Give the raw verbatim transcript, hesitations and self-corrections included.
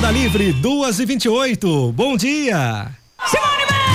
Livre, duas e vinte e oito. Bom dia. Simone